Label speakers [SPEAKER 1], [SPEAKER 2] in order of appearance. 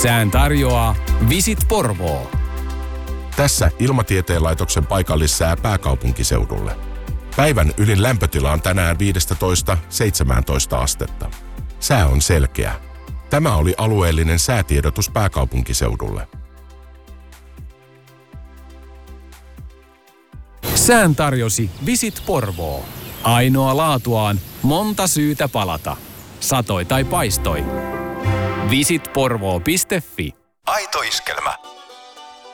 [SPEAKER 1] Sään tarjoaa Visit Porvoo.
[SPEAKER 2] Tässä Ilmatieteen laitoksen paikallissää pääkaupunkiseudulle. Päivän ylin lämpötila on tänään 15-17 astetta. Sää on selkeä. Tämä oli alueellinen säätiedotus pääkaupunkiseudulle.
[SPEAKER 1] Sään tarjosi Visit Porvoo. Ainoa laatuaan, monta syytä palata. Satoi tai paistoi. Visitporvoo.fi.
[SPEAKER 3] Aito iskelmä.